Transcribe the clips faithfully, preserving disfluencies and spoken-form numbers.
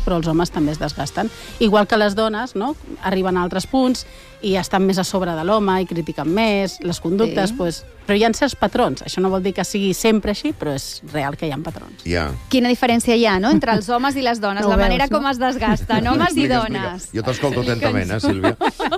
però els homes també es desgasten. Igual que les dones, no? Arriben a altres punts i estan més a sobre de l'home i critiquen més les conductes, sí. pues, però hi ha certs patrons. Això no vol dir que sigui sempre així, però és real que hi ha patrons. Yeah. Quina diferència hi ha, no?, entre els homes i les dones, no la veus, manera no? com es desgasten, homes i dones. Jo t'escolto atentament, eh, Sílvia?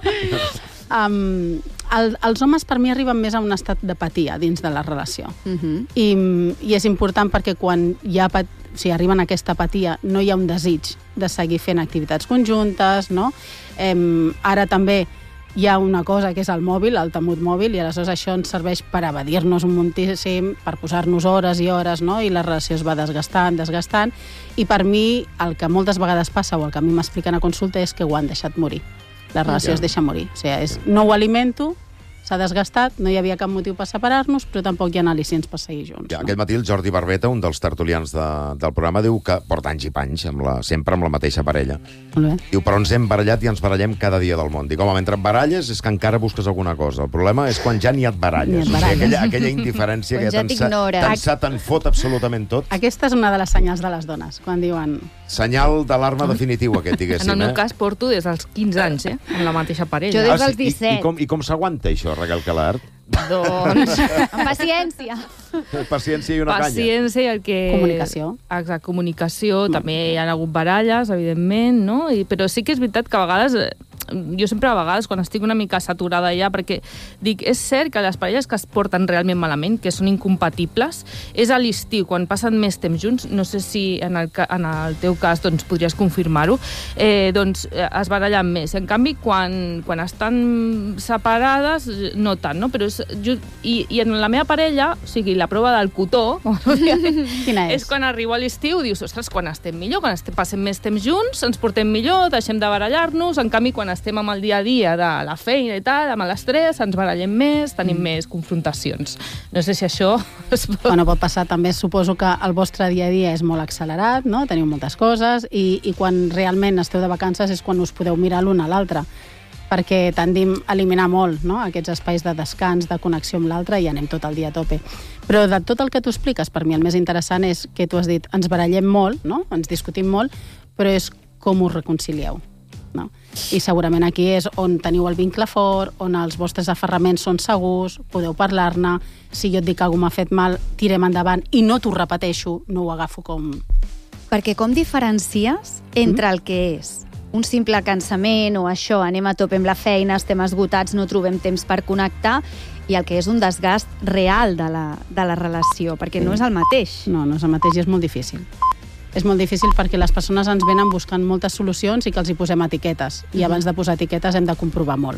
Um, el, els homes per mi arriben més a un estat d'apatia dins de la relació. Uh-huh. I, I és important perquè quan hi ha pat... o sigui, arriben a aquesta apatia no hi ha un desig de seguir fent activitats conjuntes, no? Um, ara també hi ha una cosa que és el mòbil, el temut mòbil, i aleshores això ens serveix per evadir-nos un moltíssim, per posar-nos hores i hores, no? I la relació es va desgastant, desgastant, i per mi el que moltes vegades passa, o el que a mi m'expliquen a consulta, és que ho han deixat morir. La relació ja. es deixa morir. O sigui, és, no ho alimento, s'ha desgastat, no hi havia cap motiu per separar-nos, però tampoc hi ha al·licients per seguir junts. Ja, no? Aquest matí el Jordi Barbeta, un dels tertulians de, del programa, diu que porta anys i panys, amb la, sempre amb la mateixa parella. Molt bé. Diu, però ens hem barallat i ens barallem cada dia del món. Dic, home, mentre et baralles és que encara busques alguna cosa. El problema és quan ja ni et baralles. Ni et O baralles. sigui, aquella, aquella indiferència que ja te'n sa, te'n sa, te'n fot absolutament tot. Aquesta és una de les senyals de les dones, quan diuen... Senyal d'alarma definitiu, aquest, diguéssim. En el meu eh? cas porto des dels quinze anys, eh? Amb la mateixa parella. Jo des Ah, dels sí? I, disset. I com, i com s'aguanta això, Raquel Calart? Doncs... Amb paciència. Paciència i una canya. Paciència i el que... Comunicació. Exacte, comunicació. Mm. També hi ha hagut baralles, evidentment, no? I, però sí que és veritat que a vegades... Jo sempre a vegades, quan estic una mica saturada ja, perquè dic, és cert que les parelles que es porten realment malament, que són incompatibles, és a l'estiu, quan passen més temps junts, no sé si en el, en el teu cas doncs, podries confirmar-ho, eh, doncs es barallen més. En canvi, quan, quan estan separades, no tant, no? Però és, i, i en la meva parella, o sigui, la prova del cotó, Quina és? és quan arribo a l'estiu, dius, ostres, quan estem millor, quan estem, passem més temps junts, ens portem millor, deixem de barallar-nos, en canvi, quan estem amb el dia a dia de la feina i tal, amb l'estrès, ens barallem més, tenim mm. més confrontacions. No sé si això... Es pot... Bueno, pot passar també, suposo que el vostre dia a dia és molt accelerat, no? Teniu moltes coses, i, i quan realment esteu de vacances és quan us podeu mirar l'un a l'altre, perquè tendim a eliminar molt, no? Aquests espais de descans, de connexió amb l'altre, i anem tot el dia a tope. Però de tot el que tu expliques, per mi el més interessant és que tu has dit, ens barallem molt, no? Ens discutim molt, però és com us reconcilieu. No? I segurament aquí és on teniu el vincle fort, on els vostres aferraments són segurs, podeu parlar-ne, si jo et dic que algú m'ha fet mal, tirem endavant i no t'ho repeteixo, no ho agafo com... Perquè com diferencies entre el que és un simple cansament o això, anem a tope amb la feina, estem esgotats, no trobem temps per connectar, i el que és un desgast real de la, de la relació, perquè no és el mateix. No, no és el mateix i és molt difícil. És molt difícil perquè les persones ens venen buscant moltes solucions i que els hi posem etiquetes. I abans de posar etiquetes hem de comprovar molt.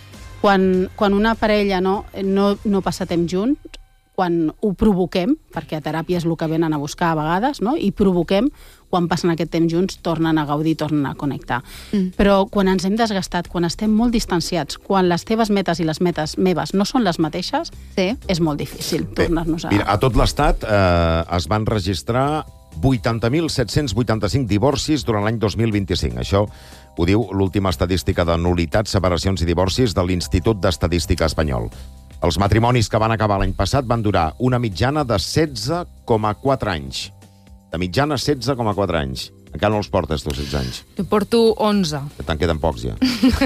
Quan, quan una parella no, no, no passa temps junts, quan ho provoquem, perquè a teràpia és el que venen a buscar a vegades, no? I provoquem, quan passen aquest temps junts, tornen a gaudir, tornen a connectar. Mm. Però quan ens hem desgastat, quan estem molt distanciats, quan les teves metes i les metes meves no són les mateixes, sí. és molt difícil tornar-nos a... Mira, a tot l'Estat eh, es van registrar vuitanta mil set-cents vuitanta-cinc divorcis durant l'any dos mil vint-i-cinc. Això ho diu l'última estadística de nul·litats, separacions i divorcis de l'Institut d'Estadística Espanyol. Els matrimonis que van acabar l'any passat van durar una mitjana de setze coma quatre anys. De mitjana, setze coma quatre anys. Encara no els portes, tu, setze anys. Jo porto onze. Te'n queden pocs, ja.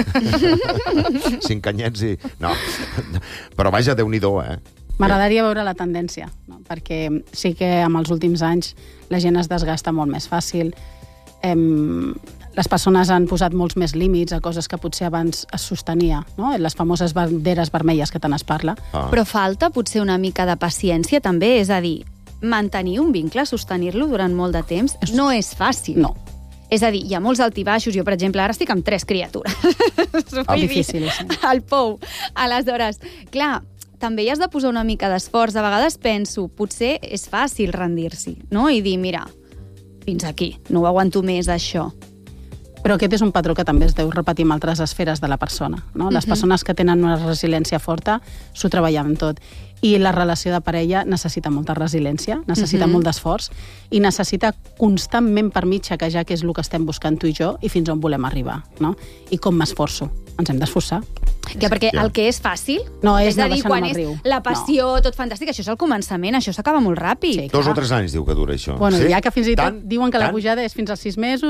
Cinc anyets i... No. Però vaja, Déu-n'hi-do, eh? M'agradaria veure la tendència, no? Perquè sí que amb els últims anys la gent es desgasta molt més fàcil. Em... Les persones han posat molts més límits a coses que potser abans es sostenia, no? Les famoses banderes vermelles que tant es parla. Ah. Però falta potser una mica de paciència també, és a dir, mantenir un vincle, sostenir-lo durant molt de temps, no és fàcil. No. És a dir, hi ha molts altibaixos. Jo, per exemple, ara estic amb tres criatures. Ah, difícil, sí. Al pou. Aleshores, clar, també hi has de posar una mica d'esforç. A vegades penso, potser és fàcil rendir-s'hi, no? I dir, mira, fins aquí, no ho aguanto més, això. Però aquest és un patró que també es deu repetir en altres esferes de la persona, no? Les uh-huh. persones que tenen una resiliència forta s'ho treballen tot. I la relació de parella necessita molta resiliència, necessita uh-huh. molt d'esforç i necessita constantment per mi xequejar què és el que estem buscant tu i jo i fins on volem arribar, no? I com m'esforço. Ens hem d'esforçar. Ja, perquè ja. el que és fàcil, no, és, és a dir, no quan és riu. la passió, no. tot fantàstic, això és el començament, això s'acaba molt ràpid. Sí, Dos o tres anys diu que dura això. Bueno, sí? ja que fins i tot tant, diuen que tant? la pujada és fins als sis mesos i dels sis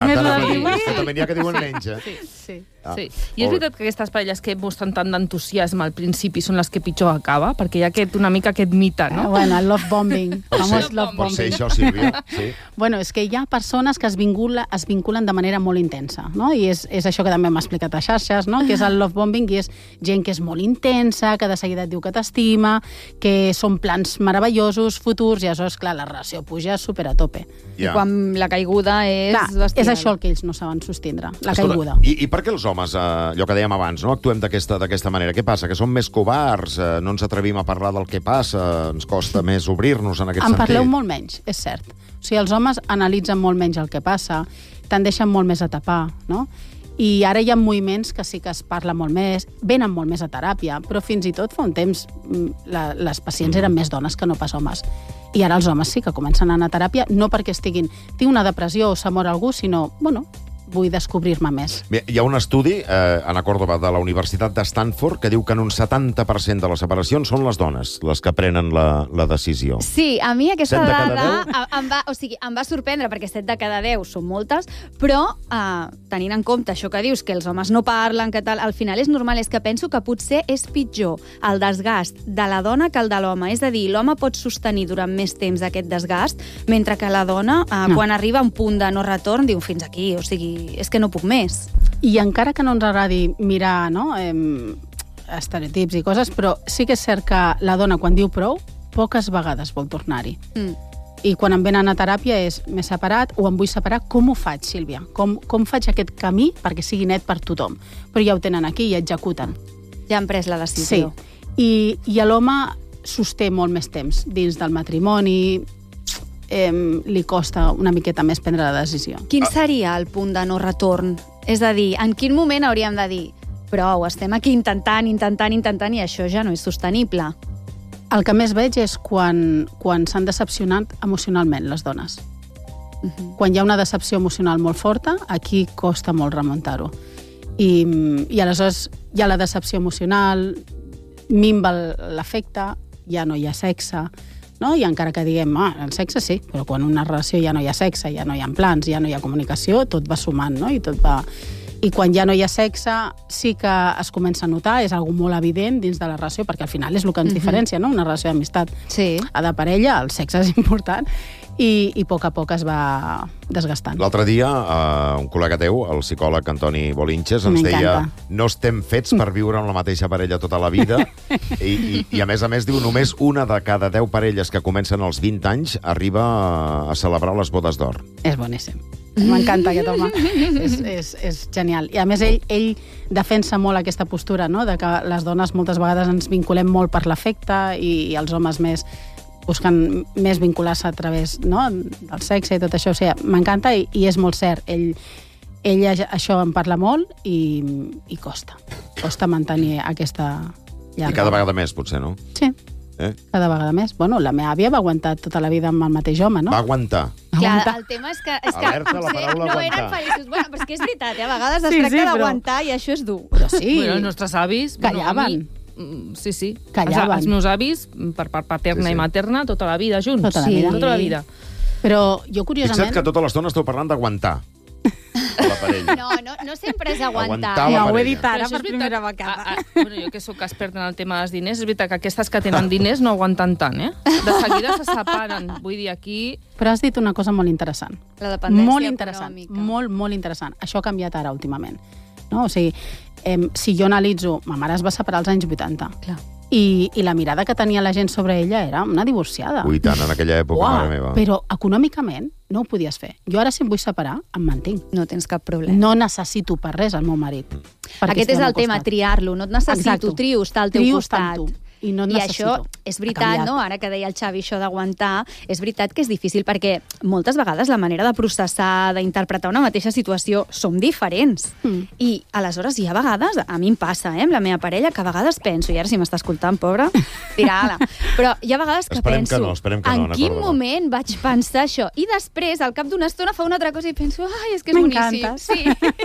més t'anava a de dir, divuit. és que també n'hi ha que diuen menys, eh? Sí, sí. Ah, Sí. I és molt bé. veritat que aquestes parelles que mostren tant d'entusiasme al principi són les que pitjor acaba, perquè hi ha aquest, una mica aquest mite, no? Ah, bueno, el love bombing. Pot Famós ser, love pot ser bombing. això, Sílvia? Sí. Bueno, és que hi ha persones que es, vincula, es vinculen de manera molt intensa, no? I és, és això que també m'ha explicat a xarxes, no? Que és el love bombing, i és gent que és molt intensa, que de seguida et diu que t'estima, que són plans meravellosos, futurs, i aleshores, clar, la relació puja super a tope. Ja. I quan la caiguda és Clar, bestial. és això el que ells no saben sostindre, la Escolta, caiguda. I, I per què els homes, eh, allò que dèiem abans, no actuem d'aquesta d'aquesta manera? Què passa? Que som més covards, eh, no ens atrevim a parlar del que passa, ens costa més obrir-nos en aquest En sentit? parleu molt menys, és cert. O sigui, els homes analitzen molt menys el que passa, tendeixen molt més a tapar, no? I ara hi ha moviments que sí que es parla molt més, venen molt més a teràpia, però fins i tot fa un temps mm, la, les pacients eren més dones que no pas homes. I ara els homes sí que comencen a anar a teràpia, no perquè estiguin, tinc una depressió o s'ha mort algú, sinó, bueno, vull descobrir-me més. Bé, hi ha un estudi, eh, Anna Córdoba, de la Universitat de Stanford, que diu que en un setanta per cent de les separacions són les dones les que prenen la, la decisió. Sí, a mi aquesta Set de cada dada deu? em, em va, o sigui, em va sorprendre, perquè set de cada deu són moltes, però eh, tenint en compte això que dius, que els homes no parlen, que tal, al final és normal, és que penso que potser és pitjor el desgast de la dona que el de l'home. És a dir, l'home pot sostenir durant més temps aquest desgast, mentre que la dona, eh, No. quan arriba a un punt de no retorn, diu fins aquí, o sigui, és que no puc més. I encara que no ens agradi mirar, no, eh, estereotips i coses, però sí que és cert que la dona, quan diu prou, poques vegades vol tornar-hi. Mm. I quan em venen a teràpia és m'he separat o em vull separar, com ho faig, Sílvia? Com, com faig aquest camí perquè sigui net per tothom? Però ja ho tenen aquí i executen. Ja han pres la decisió. Sí. I, i a l'home sosté molt més temps dins del matrimoni, eh, li costa una miqueta més prendre la decisió. Quin seria el punt de no retorn? És a dir, en quin moment hauríem de dir prou, estem aquí intentant, intentant, intentant, i això ja no és sostenible? El que més veig és quan, quan s'han decepcionat emocionalment les dones. Uh -huh. Quan hi ha una decepció emocional molt forta, aquí costa molt remuntar-ho. I, I aleshores hi ha la decepció emocional, minva l'afecte, ja no hi ha sexe, no? I encara que diguem, ah, el sexe sí, però quan una relació ja no hi ha sexe, ja no hi ha plans, ja no hi ha comunicació, tot va sumant, no? I tot va... I quan ja no hi ha sexe, sí que es comença a notar, és algo molt evident dins de la relació, perquè al final és el que ens Mhm. diferencia, no? Una relació d'amistat Sí. a de parella, el sexe és important, i, i a poc a poc es va desgastant. L'altre dia, uh, un col·lega teu, el psicòleg Antoni Bolinches, ens deia M'encanta. no estem fets per viure amb la mateixa parella tota la vida, i, i, i a més a més diu només una de cada deu parelles que comencen als vint anys arriba a, a celebrar les bodes d'or. És boníssim. M'encanta aquest home. és, és, és genial. I a més ell, ell defensa molt aquesta postura, no? De que les dones moltes vegades ens vinculem molt per l'afecte i, i els homes més busquen més vincular-se a través, no? Del sexe i tot això. O sigui, m'encanta i, i és molt cert. Ell, ell això en parla molt i, i costa. Costa mantenir aquesta llarga. I cada vegada més, potser, no? Sí, Eh? cada vegada més. Bueno, la meva àvia va aguantar tota la vida amb el mateix home, no? Va aguantar. Va Clar, aguantar. el tema és que, és que Alerta, la potser paraula no eren aguantar. feliços. Bueno, però és que és veritat, eh? A vegades es Sí, tracta sí, però- d'aguantar i això és dur. Però sí. Bueno, els nostres avis... Bueno, a Callaven. mi, mm, sí, sí. Callaven. Els, els meus avis, per part paterna Sí, sí. i materna, tota la vida junts. Tota la sí, vida. Tota la vida. Però jo, curiosament... Fixa't que tota l'estona esteu parlant d'aguantar la parella. No, no, no sempre és aguantar. Aguantar la Ja ho he parella. dit ara Però això per és primera veritat- vegada. A, a, bueno, jo que sóc experta en el tema dels diners, és veritat que aquestes que tenen diners no aguanten tant, eh? De seguida se separen. Vull dir, aquí... Però has dit una cosa molt interessant. La dependència Molt interessant, econòmica. molt, molt interessant. Això ha canviat ara últimament. No? O sigui, eh, si jo analitzo... Ma mare es va separar als anys vuitanta. Clar. I, I la mirada que tenia la gent sobre ella era una divorciada. Ui, tant, en aquella època, Uau, mare meva. però econòmicament no ho podies fer. Jo ara, si em vull separar, em mantinc. No tens cap problema. No necessito per res el meu marit. perquè Aquest estigui és al el tema, costat. triar-lo. No et necessito, Exacto. trio estar al teu Trio estar costat. amb tu. I no et I necessito. això és Ha veritat, canviat. no? Ara que deia el Xavi això d'aguantar, és veritat que és difícil perquè moltes vegades la manera de processar, d'interpretar una mateixa situació som diferents. Mm. I aleshores hi ha vegades, a mi em passa, eh, amb la meva parella, que a vegades penso, i ara si m'està escoltant, pobra, tira-la. Però hi ha vegades que Esperem penso, que no, esperem que no, en Ana quin Córdoba. moment vaig pensar això? I després, al cap d'una estona, fa una altra cosa i penso, ai, és que és boníssim. M'encantes. Sí,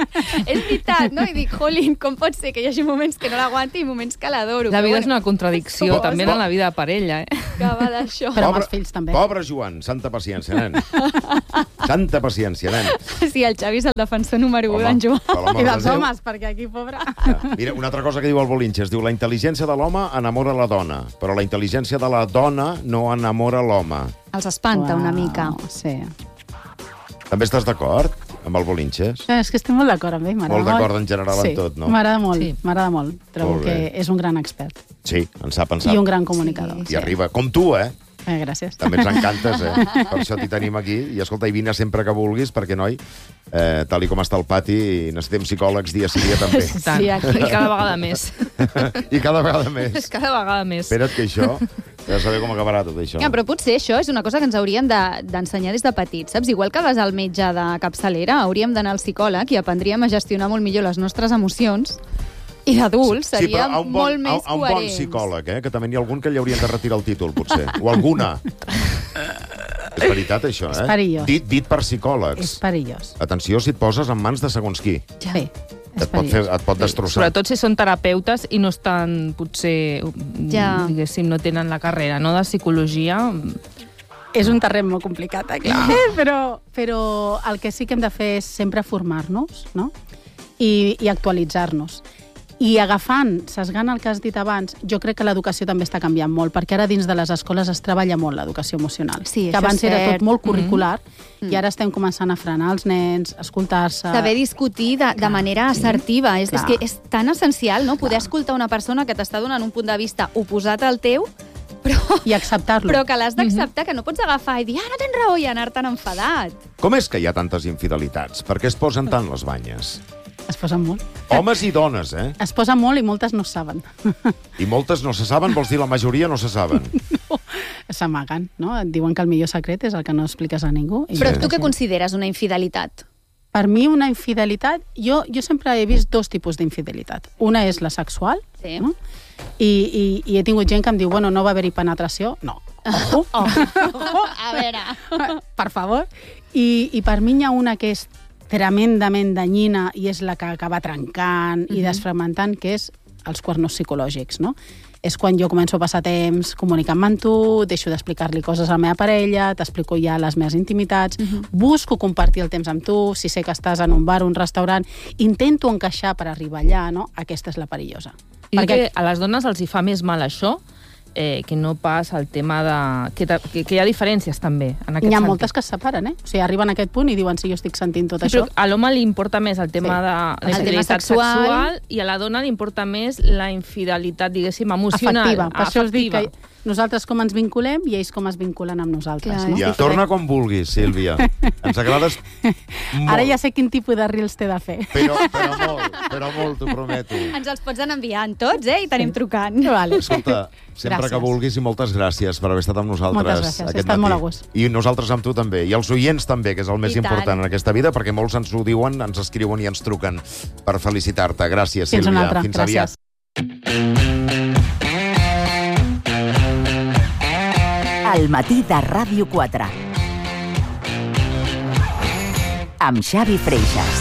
és veritat, no? I dic, jolín, com pot ser que hi hagi moments que no l'aguanti i moments que l'adoro? La Però vida és bueno, una contradicció, Suposo. també en la vida de parella, eh? que va d'això. Però amb els fills també. Pobre Joan, santa paciència, nen. Tanta paciència, nen. Sí, el Xavi és el defensor número u d'en Joan. I dels homes, perquè aquí, pobre... Mira, una altra cosa que diu el Bolinches, diu la intel·ligència de l'home enamora la dona, però la intel·ligència de la dona no enamora l'home. Els espanta una mica. Sí. També estàs d'acord amb el Bolinches? És que estic molt d'acord amb ell, m'agrada molt. Molt d'acord en general sí, en tot, no? M'agrada molt, Sí. m'agrada molt. Trobo Molt que bé. és un gran expert. Sí, en sap, en sap. I un gran comunicador. I arriba, com tu, eh? Eh, gràcies. També ens encantes, eh? Per això t'hi tenim aquí. I escolta, i vine sempre que vulguis, perquè, noi, eh, tal i com està el pati, necessitem psicòlegs dia sí dia també. Tant. Sí, aquí. I cada vegada més. I cada vegada més. Cada vegada més. Espera't que això... Ja saber com acabarà tot això. Ja, però potser això és una cosa que ens haurien de- d'ensenyar des de petits, saps? Igual que vas al metge de capçalera, hauríem d'anar al psicòleg i aprendríem a gestionar molt millor les nostres emocions. I d'adults Sí, seria però a un bon, molt més a, a un bon coherents. psicòleg, eh? Que també n'hi ha algun que li haurien de retirar el títol, potser. O alguna. És veritat, això, eh? És perillós. Dit, dit per És psicòlegs. perillós. Atenció si et poses en mans de segons qui. Sí, és Et pot, fer, perillós. et pot destrossar. Sobretot si són terapeutes i no estan, potser, Ja. diguéssim, no tenen la carrera no, de psicologia. És un terreny molt complicat, aquí. Però, però el que sí que hem de fer és sempre formar-nos, no? I, i actualitzar-nos. I agafant, sesgant el que has dit abans, jo crec que l'educació també està canviant molt, perquè ara dins de les escoles es treballa molt l'educació emocional. Sí, que això abans és era cert. tot molt curricular, Mm. i ara estem començant a frenar els nens, a escoltar-se... Saber discutir de, de manera assertiva. És, és Clar. que és tan essencial, no?, poder escoltar una persona que t'està donant un punt de vista oposat al teu, però, I acceptar-lo. però que l'has d'acceptar, que no pots agafar i dir, ah, no tens raó, i anar-te'n enfadat. Com és que hi ha tantes infidelitats? Per què es posen tant les banyes? Es posen molt. Homes i dones, eh? Es posen molt i moltes no saben. I moltes no se saben, vols dir la majoria no se saben. No, s'amaguen, no? Et diuen que el millor secret és el que no expliques a ningú. I Però jo tu què crec que- consideres una infidelitat? Per mi, una infidelitat... Jo, jo sempre he vist dos tipus d'infidelitat. Una és la sexual, Sí. no? I, i, i he tingut gent que em diu, bueno, no va haver-hi penetració. No. Ojo. Oh. A veure... Per favor. I, I per mi hi ha una que és tremendament danyina i és la que acaba trencant i desfragmentant, que és els cuernos psicològics, no? És quan jo començo a passar temps comunicant-me amb tu, deixo d'explicar-li coses a la meva parella, t'explico ja les meves intimitats, busco compartir el temps amb tu, si sé que estàs en un bar o un restaurant, intento encaixar per arribar allà, no? Aquesta és la perillosa. I Perquè que a les dones els hi fa més mal això eh, que no pas el tema de... Que, que, que hi ha diferències també en aquest hi ha sentit. moltes que es separen, eh? O sigui, arriben a aquest punt i diuen, sí, jo estic sentint tot Sí, això. però a l'home li importa més el tema Sí. de la El tema infidelitat sexual. sexual i a la dona li importa més la infidelitat, diguéssim, emocional. Afectiva. Per això us dic que afectiva. nosaltres com ens vinculem i ells com es vinculen amb nosaltres. Clar, no? és Ja, diferent. torna quan vulguis, Sílvia. Ens agrades molt. Ara ja sé quin tipus de reels t'he de fer. Però, però molt, però molt, t'ho prometo. Ens els pots anar enviant tots, eh? I t'anem trucant. Vale. Escolta, sempre Gràcies. que vulguis i moltes gràcies per haver estat amb nosaltres Moltes gràcies, he aquest estat matí. molt a gust. I nosaltres amb tu també, i els oients també, que és el més I tant. important en aquesta vida, perquè molts ens ho diuen, ens escriuen i ens truquen per felicitar-te. Gràcies, Fins Sílvia. una altra. Fins Gràcies. aviat. El matí de Ràdio quatre. Amb Xavi Freixas.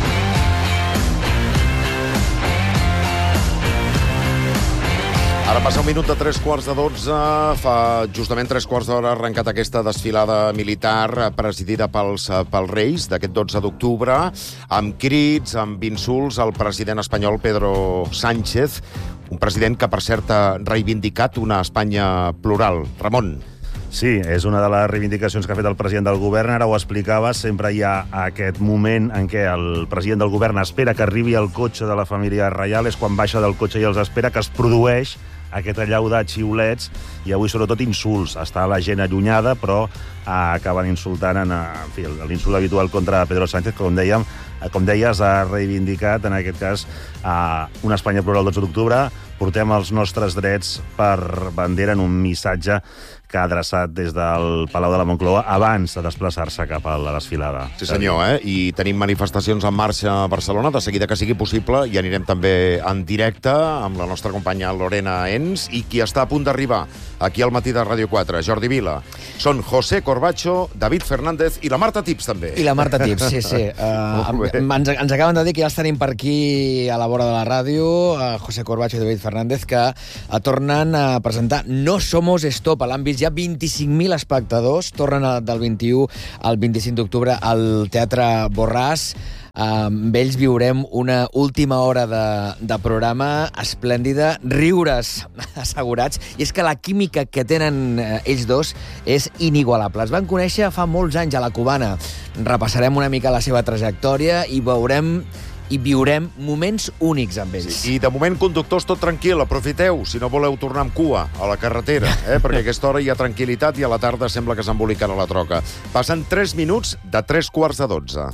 Ara passa un minut de tres quarts de dotze. Fa justament tres quarts d'hora ha arrencat aquesta desfilada militar presidida pels, pels Reis d'aquest dotze d'octubre, amb crits, amb insults al president espanyol Pedro Sánchez, un president que, per cert, ha reivindicat una Espanya plural. Ramon. Sí, és una de les reivindicacions que ha fet el president del govern. Ara ho explicava, sempre hi ha aquest moment en què el president del govern espera que arribi el cotxe de la família reial, és quan baixa del cotxe i els espera, que es produeix aquest allau de xiulets i avui sobretot insults. Està la gent allunyada, però eh, acaben insultant en, en fi, l'insult habitual contra Pedro Sánchez, com dèiem, eh, com deies, ha reivindicat, en aquest cas, eh, una Espanya plural el dotze d'octubre. Portem els nostres drets per bandera en un missatge que ha adreçat des del Palau de la Moncloa abans de desplaçar-se cap a la desfilada. Sí, senyor, eh? I tenim manifestacions en marxa a Barcelona. De seguida que sigui possible i anirem també en directe amb la nostra companya Lorena Ens i qui està a punt d'arribar aquí al matí de Ràdio quatre, Jordi Vila. Són José Corbacho, David Fernández i la Marta Tips, també. I la Marta Tips, sí, sí. Uh, Molt bé. ens, ens acaben de dir que ja els tenim per aquí a la vora de la ràdio, uh, José Corbacho i David Fernández. Fernández, que tornen a presentar No Somos Stop. A l'àmbit hi ha vint-i-cinc mil espectadors, tornen del vint-i-u al vint-i-cinc d'octubre al Teatre Borràs. Amb ells viurem una última hora de, de programa esplèndida, riures assegurats, i és que la química que tenen ells dos és inigualable. Es van conèixer fa molts anys a la Cubana. Repassarem una mica la seva trajectòria i veurem i viurem moments únics amb ells. Sí, i de moment, conductors, tot tranquil, aprofiteu, si no voleu tornar amb cua a la carretera, eh? perquè a aquesta hora hi ha tranquil·litat i a la tarda sembla que s'embolicarà la troca. Passen tres minuts de tres quarts de dotze.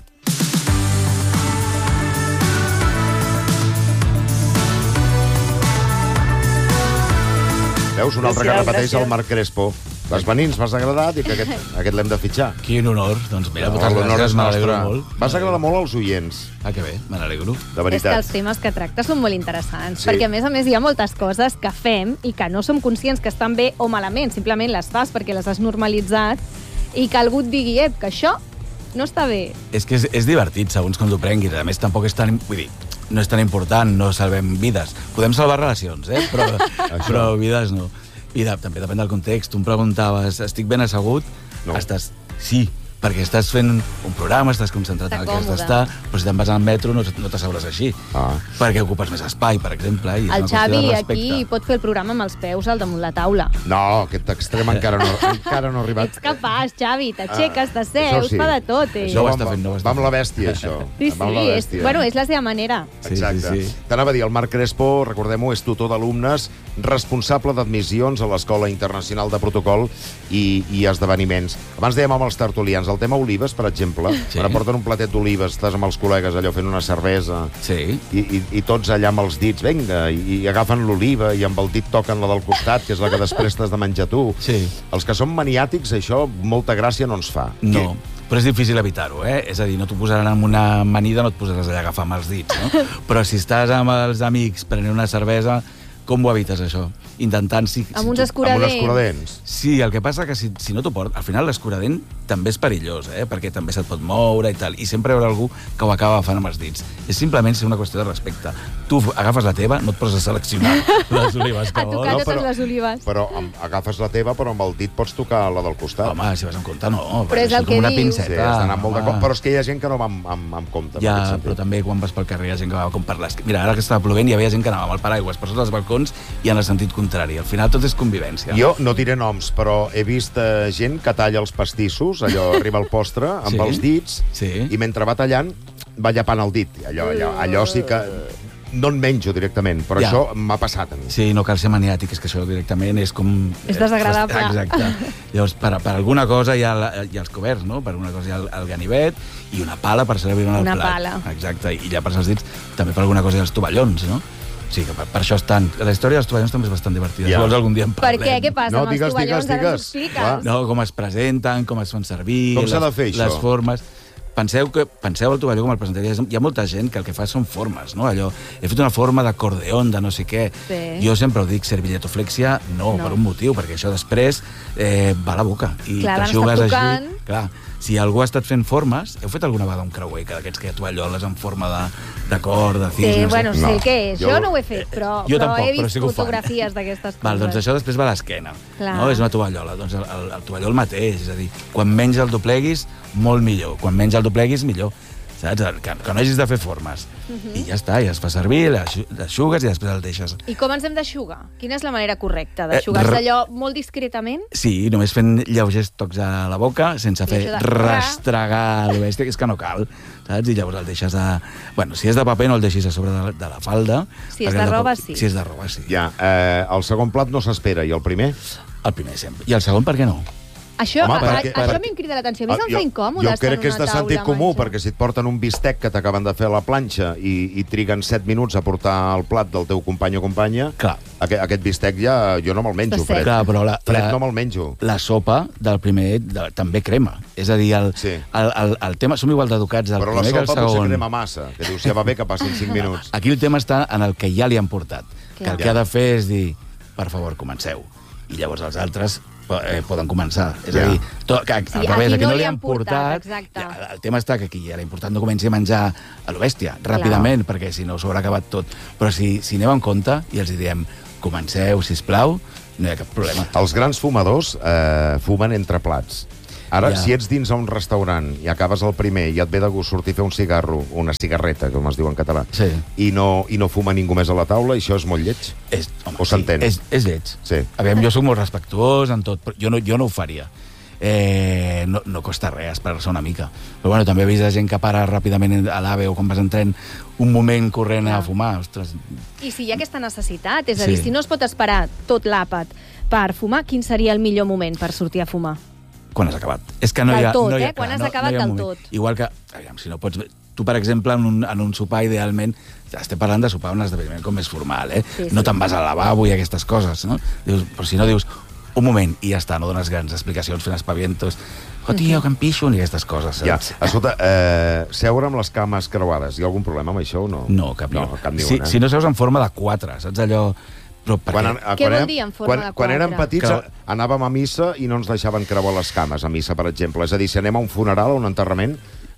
Veus, un altre que repeteix el Marc Crespo. Vas venir, ens vas agradar, i que aquest, aquest l'hem de fitxar. Quin honor. Doncs mira, No, moltes l'honor gràcies, és m'alegro nostre. molt. Vas agradar molt als oients, Ah, que bé, me n'alegro. de És que veritat. els temes que tracta són molt interessants, Sí. perquè a més a més hi ha moltes coses que fem i que no som conscients que estan bé o malament, simplement les fas perquè les has normalitzat i que algú et digui, eh, que això no està bé. És que és, és divertit, segons com t'ho prenguis. A més, tampoc és tan... Vull dir, no és tan important, no salvem vides. Podem salvar relacions, eh? Però, però vides no. I de, també depèn del context. Tu em preguntaves, estic ben assegut? No. Estàs... Sí, perquè estàs fent un programa, estàs concentrat en el que has còmode. d'estar, però si te'n vas al metro no, no t'asseures així. Ah. Perquè ocupes més espai, per exemple. I és El una qüestió Xavi de aquí respecte. pot fer el programa amb els peus al damunt la taula. No, aquest extrem encara no, encara no ha arribat. Ets capaç, Xavi, t'aixeques, Ah, t'asseus, això sí. fa de tot, eh? Això ho va està amb- fent, no ho està Va amb la fent. bèstia, això. Sí, Va amb la sí, és, bèstia. bueno, és la seva manera. Sí, Exacte. sí, sí. T'anava a dir, el Marc Crespo, recordem-ho, és tutor d'alumnes, responsable d'admissions a l'Escola Internacional de Protocol i, i Esdeveniments. Abans dèiem amb els tertulians, el tema olives, per exemple, Sí. quan porten un platet d'olives, estàs amb els col·legues allò fent una cervesa, Sí. i, i, i tots allà amb els dits, vinga, i, i agafen l'oliva i amb el dit toquen la del costat, que és la que després t'has de menjar tu. Sí. Els que som maniàtics, això molta gràcia no ens fa. No, però és difícil evitar-ho, eh? És a dir, no t'ho posaran en una amanida, no et posaràs allà a agafar amb els dits, no? Però si estàs amb els amics prenent una cervesa, com ho evites, això? Intentant... Si, Amb si uns tu- escuradents. Amb un escuradents. Sí, el que passa que si, si no t'ho portes... Al final l'escuradent també és perillós, eh? Perquè també se't pot moure i tal. I sempre hi haurà algú que ho acaba agafant amb els dits. És simplement ser una qüestió de respecte. Tu agafes la teva, no et poses a seleccionar les olives que A tocar vols. totes les olives. Però amb, agafes la teva, però amb el dit pots tocar la del costat. Home, si vas amb compte, no. Però és el com que una dius. pinceta. Sí, has d'anar molt home. d'acord. Però és que hi ha gent que no va amb, amb, amb compte. en Ja, aquest sentit. però també quan vas pel carrer hi ha gent que va com per les... Mira, ara que estava plovent hi havia gent que anava amb el paraigües per sota dels balcons i en el sentit contrari. Al final tot és convivència. Jo no diré noms, però he vist eh, gent que talla els pastissos, allò arriba al postre, amb Sí. els dits, Sí. i mentre va tallant va llapant el dit. Allò, allò, allò sí que... No en menjo directament, però Ja. això m'ha passat a mi. Sí, no cal ser maniàtic, és que això directament és com... És desagradable. Exacte. Llavors, per, per alguna cosa hi ha, la, hi ha els coberts, no? Per alguna cosa hi ha el, el ganivet i una pala per servir en el Una plat. pala. Exacte, i ja per els dits també per alguna cosa hi ha els tovallons, no? O sigui que per, per això estan... La història dels tovallons també és bastant divertida. Ja. Si vols algun dia en Per parlem. què? Què passa No, amb digues, els tovallons? digues, Ara ens ho digues. expliques. Clar. No, com es presenten, com es fan servir... Com s'ha les- de fer, això? Les formes... Penseu, que, penseu el tovalló com el presentaria. Hi ha molta gent que el que fa són formes, no? Allò, he fet una forma d'acordeon, de no sé què. Sí. Jo sempre ho dic, servilletoflexia, no, No. per un motiu, perquè això després eh, va a la boca. I Clar, l'han t'aixugues estat així. tocant. Clar, si algú ha estat fent formes... Heu fet alguna vegada un creuer, que d'aquests que hi ha tovalloles en forma de, de cor, de cis... Sí, no sé. bueno, sé No. què és. Jo- Jo no ho he fet, però, Jo però tampoc, he però vist sí que ho fan. fotografies d'aquestes coses. Val, doncs això després va a l'esquena. Clar. No? És una tovallola. Doncs el, el, el tovalló el mateix. És a dir, quan menys el dobleguis, molt millor. Quan menys el dobleguis, millor. Saps? Que, que no hagis de fer formes. Uh -huh. I ja està, ja es fa servir, l'aixu- l'aixugues i després el deixes. I com ens hem d'aixugar? Quina és la manera correcta Eh, d'aixugar-se re- allò molt discretament? Sí, només fent lleugers tocs a la boca, sense I fer això de- rastregar a lo bèstia, que és que no cal, saps? I llavors el deixes a... Bueno, si és de paper no el deixis a sobre de la, de la falda. Si és perquè de el roba, pa- sí. Si és de roba, sí. Ja, eh, el segon plat no s'espera, i el primer? El primer sempre. I el segon, per què no? Això, Home, a, perquè- a, això perquè- m'hi crida l'atenció. A mi se'm jo, fa incòmode jo estar crec en que és una de taula sentit a comú, menjar. perquè si et porten un bistec que t'acaben de fer a la planxa i, i triguen set minuts a portar el plat del teu company o companya, Clar. aquest, aquest bistec ja jo no me'l menjo, Està sec. fred. Clar, però la, Fred la, no me'l menjo. la sopa del primer de, també crema. És a dir, el, Sí. el, el, el tema... Som igual d'educats del Però la primer que el sopa potser segon. crema massa, que dius, ja va bé que passin cinc minuts. Aquí el tema està en el que ja li han portat. Clar. Que el que Ja. ha de fer és dir, per favor, comenceu. I llavors els altres eh, poden començar. És Ja. a dir, to, que, Sí, al revés, aquí que no no li li han han portat, portat, exacte. ja, el tema està que aquí era important no comenci a menjar a lo bèstia, ràpidament, perquè si no s'haurà acabat tot. Però si, si aneu en compte i els diem comenceu, sisplau, no hi ha cap problema. Els grans fumadors eh, fumen entre plats. Ara, Ja. si ets dins a un restaurant i acabes el primer i et ve de gust sortir a fer un cigarro, una cigarreta, com es diu en català, Sí. i, no, i no fuma ningú més a la taula, això és molt lleig? És, home, O s'entén? Sí, és, és lleig. Sí. Aviam, jo soc molt respectuós en tot, però jo no, jo no ho faria. Eh, no, no costa res esperar-se una mica. Però bueno, també he vist gent que para ràpidament a l'AVE o quan vas en tren un moment corrent a fumar. Ostres, I si hi ha aquesta necessitat, és a Sí. dir, si no es pot esperar tot l'àpat per fumar, quin seria el millor moment per sortir a fumar? quan has acabat. És que no Del hi ha... tot, no hi ha, eh? Quan has no, acabat no hi ha del moment. tot. Igual que, aviam, si no pots... Tu, per exemple, en un, en un sopar, idealment, estem parlant de sopar un esdeveniment com més formal, eh? Sí, sí. No te'n vas al lavabo i aquestes coses, no? Dius, però si no dius, un moment, i ja està, no dones grans explicacions fent espavientos. Oh, tio, que em pixo, i aquestes coses, Ja, saps? escolta, eh, seure amb les cames creuades, hi ha algun problema amb això o no? No, cap ni no, un. cap ni si, un, eh? si no seus en forma de quatre, saps allò... Però per Quan, què? an- Què quan vol érem- dir en forma quan, de quan érem quatre? petits Que- anàvem a missa i no ens deixaven creuar les cames a missa, per exemple. És a dir, si anem a un funeral o un enterrament,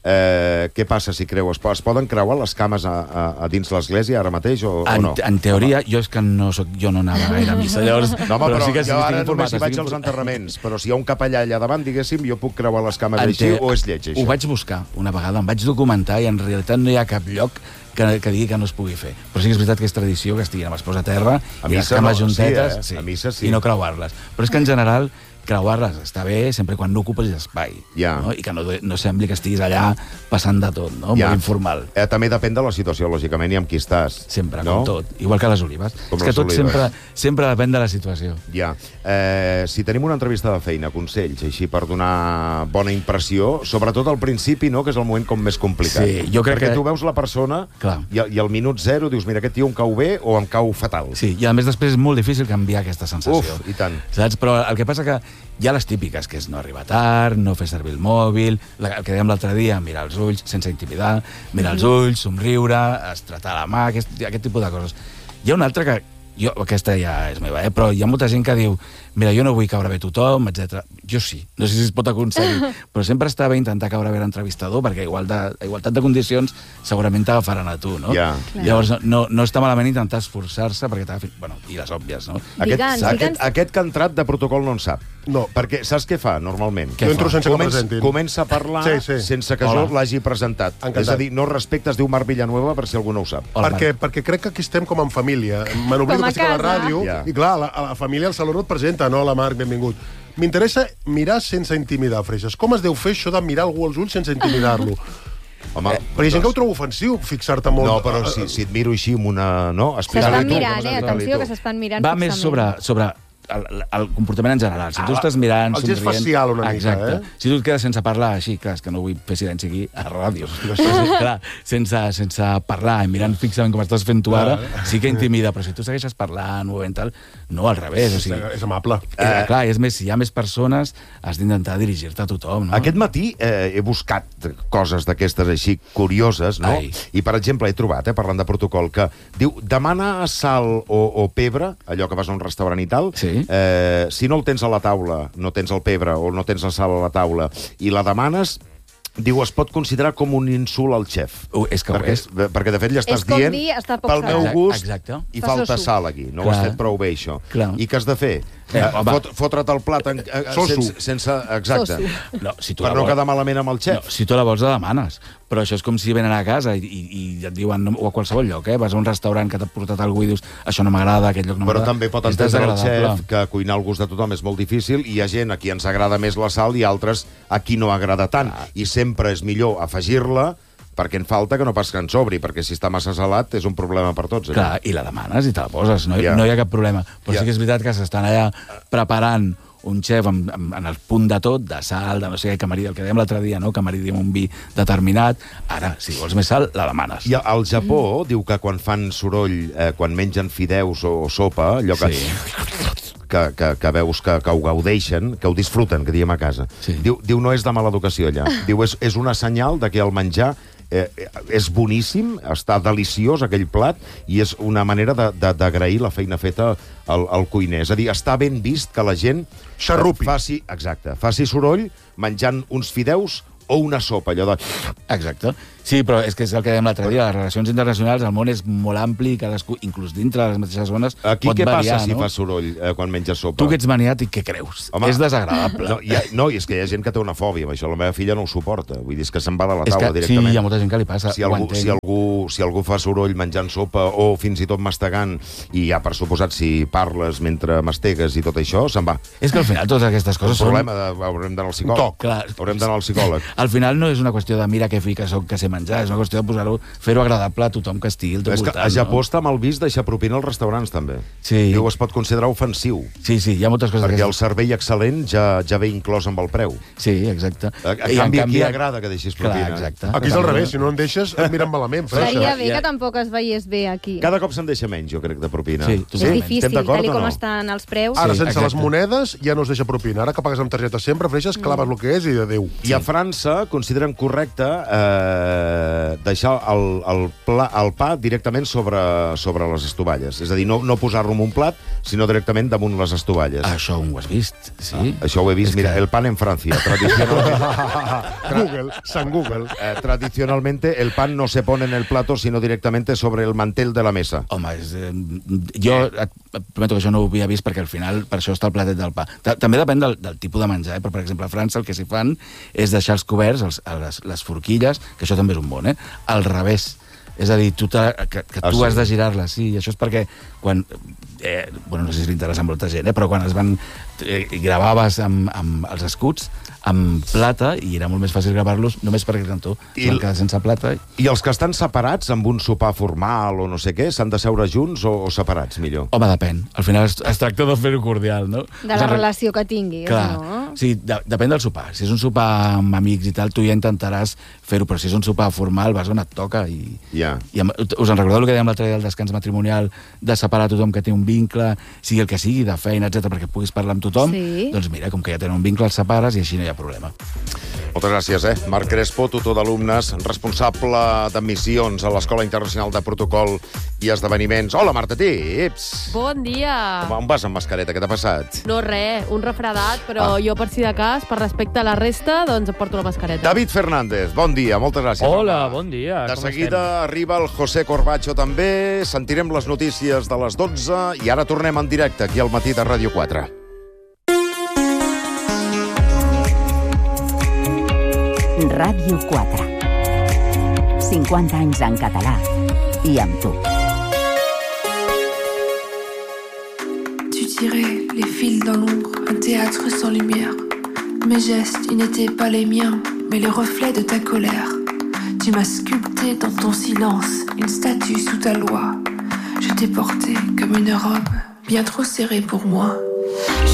eh, què passa si creues? Es poden creuar les cames a, a, a dins l'església ara mateix o, o En, no? en teoria, jo és que no soc, jo no anava gaire a missa, llavors... No, home, però, sí que sí, jo estic ara informat, només hi vaig estic als informat. enterraments, però si hi ha un capellà allà davant, diguéssim, jo puc creuar les cames En així te- o és lleig, això? Ho vaig buscar una vegada, em vaig documentar i en realitat no hi ha cap lloc que, que digui que no es pugui fer. Però sí que és veritat que és tradició que estiguin amb els peus a terra A i les missa cames no, juntetes sí, eh? A missa sí. i no creuar-les. Però és que en general creuar-les està bé sempre quan no ocupes espai. Ja. No? I que no, no sembli que estiguis allà passant de tot, no? Ja. Molt informal. Eh, també depèn de la situació, lògicament, i amb qui estàs. Sempre, no? com tot. Igual que les olives. Com és que les tot olives. sempre, sempre depèn de la situació. Ja. Eh, si tenim una entrevista de feina, consells, així per donar bona impressió, sobretot al principi, no?, que és el moment com més complicat. Sí, jo crec Perquè que- tu veus la persona Clar. i, i al minut zero dius, mira, aquest tio em cau bé o em cau fatal. Sí, i a més després és molt difícil canviar aquesta sensació. Uf, i tant. Saps? Però el que passa que hi ha les típiques, que és no arribar tard, no fer servir el mòbil, la, el que dèiem l'altre dia, mirar els ulls sense intimidar, mirar els ulls, somriure, estretar la mà, aquest, aquest tipus de coses. Hi ha una altra que... Jo, aquesta ja és meva, eh? Però hi ha molta gent que diu mira, jo no vull caure bé a tothom, etcètera. Jo sí, no sé si es pot aconseguir, però sempre està bé intentar caure bé a l'entrevistador perquè igual de, a igualtat de condicions segurament t'agafaran a tu, no? Ja. Llavors no, no està malament intentar esforçar-se perquè t'agafin... Bueno, i les òbvies, no? Aquest, Digue'ns, aquest, digue'ns. aquest que ha entrat de protocol no en sap. No. Perquè saps què fa, normalment? Què Jo entro fa? sense que Comença, presentin. comença a parlar Sí, sí. sense que Hola. jo l'hagi presentat. Encantat. És a dir, no respectes, diu Marc Villanueva, per si algú no ho sap. Hola, perquè, perquè crec que aquí estem com en família. Me n'oblido Com a que estic a la casa. ràdio Ja. i, clar, a la, a la família el Saló no et presenta, no? La Marc, benvingut. M'interessa mirar sense intimidar, Freixas. Com es deu fer això de mirar algú als ulls sense intimidar-lo? Home, Perquè hi ha gent que ho trobo ofensiu, fixar-te molt... No, però si, si et miro així amb una... No? Explica-li S'estan tu, mirant, com eh? s'ha Atenció, tu. que s'estan mirant Va més sobre, fixament. sobre el, el comportament en general. Si tu Ah, estàs mirant, el gest somrient... facial una mica, Exacte. eh? Si tu et quedes sense parlar, així, clar, és que no vull fer silenci aquí a la ràdio. clar, sense, sense parlar i mirant fixament com estàs fent tu ara, sí que intimida, però si tu segueixes parlant o tal, no, al revés. O sigui, És amable. eh, clar, és més, si hi ha més persones, has d'intentar dirigir-te a tothom, no? Aquest matí eh, he buscat coses d'aquestes així curioses, no? Ai. I, per exemple, he trobat, eh, parlant de protocol, que diu, demana sal o, o pebre, allò que vas a un restaurant i tal, Sí. eh, si no el tens a la taula, no tens el pebre o no tens la sal a la taula, i la demanes, diu, es pot considerar com un insult al xef. Uh, és que ho perquè, és. perquè, de fet, li estàs És com dient dir, està poc pel sal. meu Exacte, gust exacte. hi Fa falta soso. sal aquí. No ho Clar. has fet prou bé, això. Clar. I què has de fer? Eh, Eh, home. fot, fotre't el plat en, eh, Soso. sense, sense... Exacte. Soso. No, si tu Per la no vols- quedar malament amb el No, xef. si tu la vols, la demanes. Però això és com si venen a casa i, i, i et diuen, o a qualsevol lloc, eh? Vas a un restaurant que t'ha portat algú i dius, això no m'agrada, aquest lloc no Però m'agrada. també pot És entendre el desagradable. xef que cuinar al gust de tothom és molt difícil i hi ha gent a qui ens agrada més la sal i altres a qui no agrada tant. I sempre és millor afegir-la perquè en falta que no pas que en sobri, perquè si està massa salat és un problema per tots. allò. Clar, i la demanes i te la poses, no, Ja. no hi ha cap problema. Però Ja. sí que és veritat que s'estan allà preparant un xef en, en, en el punt de tot, de sal, de no sé què, que maridi, el que dèiem l'altre dia, no? que maridi amb un vi determinat. Ara, si vols més sal, la demanes. I al Japó diu que quan fan soroll, eh, quan mengen fideus o, o sopa, allò que... Sí. Que, que, que veus que, que ho gaudeixen, que ho disfruten, que diem a casa. Sí. Diu, diu no és de mala educació allà. Diu és, és una senyal de que el menjar Eh, és boníssim, està deliciós aquell plat, i és una manera d'agrair la feina feta al, al cuiner. És a dir, està ben vist que la gent xarrupi. Faci, exacte, faci soroll menjant uns fideus o una sopa, allò de... Exacte. Sí, però és que és el que dèiem l'altre dia, les relacions internacionals, el món és molt ampli, cadascú, inclús dintre de les mateixes zones, Aquí pot què variar, passa si no? fa soroll eh, quan menges sopa? Tu que ets maniàtic, què creus? Home, és desagradable. No, hi ha, no, i és que hi ha gent que té una fòbia amb això. La meva filla no ho suporta. Vull dir, és que se'n va de la És taula que, directament. sí, hi ha molta gent que li passa. Si algú, si, algú, si algú fa soroll menjant sopa o fins i tot mastegant, i ja per suposat si parles mentre mastegues i tot això, se'n va. És que al final totes aquestes coses Un són... problema, de, haurem d'anar al psicòleg. Clar. Haurem d'anar al psicòleg. Al final no és una qüestió de mira que fi que soc, que sé menjar, és una qüestió de posar-ho, fer-ho agradable a tothom que estigui al teu És que voltant. a Japó no? està mal vist deixar propina als restaurants, també. Sí. Diu, es pot considerar ofensiu. Sí, sí, hi ha moltes coses... Perquè que... el servei excel·lent ja, ja ve inclòs amb el preu. Sí, exacte. A, a I canvi, en aquí agrada que deixis propina. Clar, exacte. Aquí és al revés, si no en deixes, et miren malament. Freixa. Seria bé que tampoc es veiés bé aquí. Cada cop se'n deixa menys, jo crec, de propina. Sí, És difícil, Estem d'acord tal i o com no? estan els preus. Ara, Sí, sense exacte. les monedes, ja no es deixa propina. Ara que pagues amb targeta sempre, Freixes, claves el que és i adéu. I a França consideren correcte eh, deixar el, el, pla, el pa directament sobre, sobre les estovalles. És a dir, no, no posar-lo en un plat, sinó directament damunt les estovalles. Això ho has vist, sí. Ah, això ho he vist. És Mira, que- el pan en Francia. Tradicionalment, Google, San Google. eh, tradicionalmente el pan no se pone en el plato, sino directamente sobre el mantel de la mesa. Home, és, eh, jo et et prometo que això no ho havia vist perquè al final per això està el platet del pa. Ta- També depèn del, del tipus de menjar, eh? Però per exemple a França el que s'hi fan és deixar els coberts, els, les, les forquilles, que això també és un bon, eh? Al revés. És a dir, tu te, que, que Ah, tu sí? has de girar-les, sí, i això és perquè quan... Eh, bueno, no sé si li interessa a molta gent, eh? Però quan es van... Eh, gravaves amb, amb els escuts, amb plata, i era molt més fàcil gravar-los només per aquest cantó. I I el- el que sense plata... I els que estan separats amb un sopar formal o no sé què, s'han de seure junts o, o separats, millor? Home, depèn. Al final es, es tracta de fer-ho cordial, no? De la relació que tinguis, Clar, no? sí, de, depèn del sopar. Si és un sopar amb amics i tal, tu ja intentaràs fer-ho, però si és un sopar formal vas on et toca i... Ja. I amb, us en recordeu el que dèiem l'altre dia del descans matrimonial, de separar tothom que té un vincle, sigui el que sigui, de feina, etcètera, perquè puguis parlar amb tothom? Sí. Doncs mira, com que ja tenen un vincle, els separes i així no hi ha problema. Moltes gràcies, eh? Marc Crespo, tutor d'alumnes, responsable d'admissions a l'Escola Internacional de Protocol i Esdeveniments. Hola, Marta Tips! Bon dia! Home, on vas amb mascareta? Què t'ha passat? No, res, un refredat, però Ah. jo, per si de cas, per respecte a la resta, doncs em porto la mascareta. David Fernández, bon dia, moltes gràcies. Hola, home. bon dia. De com seguida estem? arriba el José Corbacho també, sentirem les notícies de les dotze i ara tornem en directe aquí al matí de Ràdio quatre. Ràdio quatre. cinquanta anys en català i amb tu. Tu tirais les fils dans l'ombre, un théâtre sans lumière. Mes gestes, ils n'étaient pas les miens, mais les reflets de ta colère. Tu m'as sculpté dans ton silence, une statue sous ta loi. Je t'ai porté comme une robe, bien trop serrée pour moi.